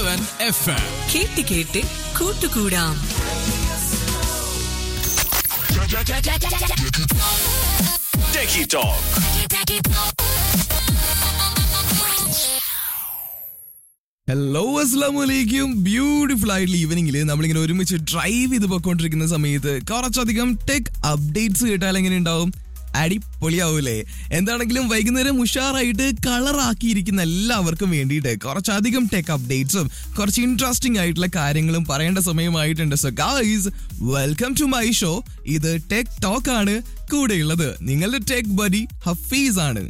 917 FM. കേട്ട് കേട്ട് കൂട്ടുകൂടാം. Techie Talk. ഹലോ അസ്സലാമലൈക്കും. ബ്യൂട്ടിഫുൾ ആയിട്ടുള്ള ഈവനിങ്ങിൽ നമ്മളിങ്ങനെ ഒരുമിച്ച് ഡ്രൈവ് ചെയ്ത് പോയിക്കൊണ്ടിരിക്കുന്ന സമയത്ത് കുറച്ചധികം ടെക് അപ്ഡേറ്റ്സ് കേട്ടാൽ എങ്ങനെ ഉണ്ടാവും? അടിപൊളിയാവൂലേ? എന്താണെങ്കിലും വൈകുന്നേരം ഉഷാറായിട്ട് കളറാക്കിയിരിക്കുന്ന എല്ലാവർക്കും വേണ്ടിയിട്ട് കുറച്ചധികം ടെക് അപ്ഡേറ്റ്സും കുറച്ച് ഇൻട്രസ്റ്റിംഗ് ആയിട്ടുള്ള കാര്യങ്ങളും പറയേണ്ട സമയമായിട്ടുണ്ട്. So guys, welcome to my show. ഇത് ടെക് ടോക്ക് ആണ്. കൂടെയുള്ളത് നിങ്ങളുടെ ടെക് ബഡി ഹഫീസ് ആണ്.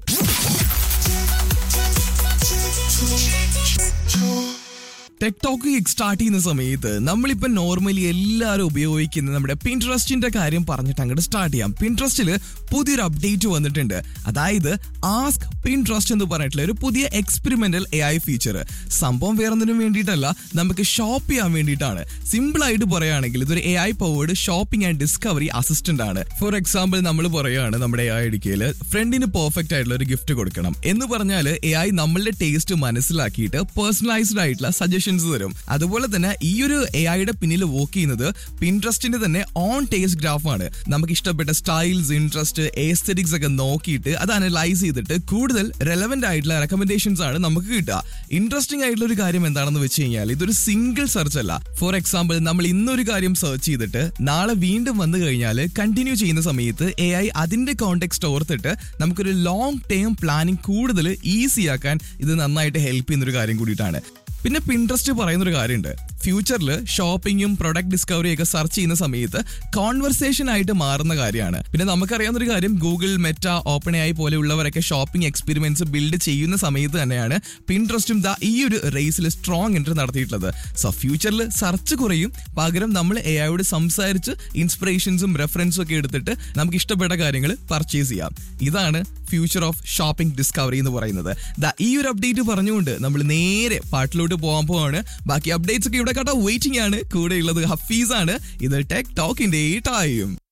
ടെക് ടോക്ക് സ്റ്റാർട്ട് ചെയ്യുന്ന സമയത്ത് നമ്മളിപ്പോ നോർമലി എല്ലാവരും ഉപയോഗിക്കുന്ന നമ്മുടെ പിൻട്രസ്റ്റിന്റെ കാര്യം പറഞ്ഞിട്ട് അങ്ങോട്ട് സ്റ്റാർട്ട് ചെയ്യാം. പിൻട്രസ്റ്റിൽ പുതിയൊരു അപ്ഡേറ്റ് വന്നിട്ടുണ്ട്. അതായത് ആസ്ക് പിൻട്രസ്റ്റ് എന്ന് പറഞ്ഞിട്ടുള്ള ഒരു പുതിയ എക്സ്പെരിമെന്റൽ AI ഫീച്ചർ. സംഭവം വേറൊന്നിനും വേണ്ടിയിട്ടല്ല, നമുക്ക് ഷോപ്പ് ചെയ്യാൻ വേണ്ടിയിട്ടാണ്. സിമ്പിൾ ആയിട്ട് പറയുകയാണെങ്കിൽ ഇതൊരു AI powered shopping and discovery assistant ആണ്. ഫോർ എക്സാമ്പിൾ നമ്മൾ പറയുകയാണ് നമ്മുടെ AI ഇടുക്കിയിൽ ഫ്രണ്ടിന് പെർഫെക്റ്റ് ആയിട്ടുള്ള ഒരു ഗിഫ്റ്റ് കൊടുക്കണം എന്ന് പറഞ്ഞാൽ AI നമ്മളുടെ ടേസ്റ്റ് മനസ്സിലാക്കിയിട്ട് പേഴ്സണലൈസ്ഡ് ആയിട്ടുള്ള സജഷൻ തരും. അതുപോലെ തന്നെ ഈ ഒരു AI പിന്നിൽ വർക്ക് ചെയ്യുന്നത് പിൻട്രസ്റ്റിന്റെ തന്നെ ഓൺ ടേസ്റ്റ് ഗ്രാഫ് ആണ്. നമുക്ക് ഇഷ്ടപ്പെട്ട സ്റ്റൈൽസ്, ഇൻട്രസ്റ്റ്, എസ്തെറ്റിക്സ് ഒക്കെ നോക്കിയിട്ട് അത് അനലൈസ് ചെയ്തിട്ട് കൂടുതൽ റെലവന്റ് ആയിട്ടുള്ള റെക്കമെൻഡേഷൻസ് ആണ് നമുക്ക് കിട്ടുക. ഇൻട്രസ്റ്റിംഗ് ആയിട്ടുള്ള ഒരു കാര്യം എന്താണെന്ന് വെച്ച് കഴിഞ്ഞാൽ ഇതൊരു സിംഗിൾ സെർച്ച് അല്ല. ഫോർ എക്സാമ്പിൾ നമ്മൾ ഇന്നൊരു കാര്യം സെർച്ച് ചെയ്തിട്ട് നാളെ വീണ്ടും വന്നു കഴിഞ്ഞാൽ കണ്ടിന്യൂ ചെയ്യുന്ന സമയത്ത് AI അതിന്റെ കോണ്ടെക്സ്റ്റ് ഓർത്തിട്ട് നമുക്കൊരു ലോങ് ടേം പ്ലാനിങ് കൂടുതൽ ഈസി ആക്കാൻ ഇത് നന്നായിട്ട് ഹെൽപ്പ് ചെയ്യുന്ന ഒരു കാര്യം കൂടിയിട്ടാണ്. പിന്നെ പിൻട്രസ്റ്റ് പറയുന്നൊരു കാര്യമുണ്ട്. ഫ്യൂച്ചറിൽ ഷോപ്പിങ്ങും പ്രൊഡക്റ്റ് ഡിസ്കവറിയും ഒക്കെ സെർച്ച് ചെയ്യുന്ന സമയത്ത് കോൺവെർസേഷൻ ആയിട്ട് മാറുന്ന കാര്യമാണ്. പിന്നെ നമുക്കറിയാവുന്ന ഒരു കാര്യം, Google, Meta, open AI പോലെയുള്ളവരൊക്കെ shopping experiments build ചെയ്യുന്ന സമയത്ത് തന്നെയാണ് പിൻട്രസ്റ്റും ഈ ഒരു റേസിൽ സ്ട്രോങ് എൻട്രി നടത്തിയിട്ടുള്ളത്. സോ ഫ്യൂച്ചറിൽ സെർച്ച് കുറയും, പകരം നമ്മൾ AIയോട് സംസാരിച്ച് ഇൻസ്പിറേഷൻസും റെഫറൻസും ഒക്കെ എടുത്തിട്ട് നമുക്ക് ഇഷ്ടപ്പെട്ട കാര്യങ്ങൾ പർച്ചേസ് ചെയ്യാം. ഇതാണ് ഫ്യൂച്ചർ ഓഫ് ഷോപ്പിംഗ് ഡിസ്കവറി എന്ന് പറയുന്നത്. ഈ ഒരു അപ്ഡേറ്റ് പറഞ്ഞുകൊണ്ട് നമ്മൾ നേരെ പാട്ടിലോട്ട് പോകാൻ പോവാണ്. ബാക്കി അപ്ഡേറ്റ്സ് ഒക്കെ ഇവിടെ കേട്ടോ വെയിറ്റിംഗ് ആണ്. കൂടെയുള്ളത് ഹഫീസ് ആണ്. ഇത് ടെക് ടോക്കിന്റെ ടൈം.